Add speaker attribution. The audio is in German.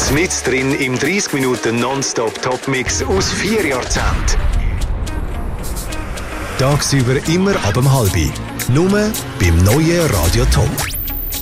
Speaker 1: Mit drin im 30 Minuten Nonstop-Top-Mix aus 4 Jahrzehnten. Tagsüber immer ab 6:30. Nur beim neuen Radio Top.